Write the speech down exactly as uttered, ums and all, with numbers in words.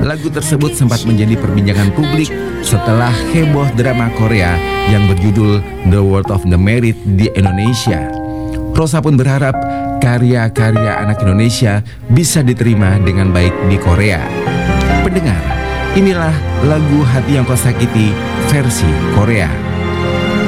Lagu tersebut sempat menjadi perbincangan publik setelah heboh drama Korea yang berjudul The World of the Merit di Indonesia. Rosa pun berharap karya-karya anak Indonesia bisa diterima dengan baik di Korea. Pendengar, inilah lagu Hati Yang Kau Sakiti versi Korea.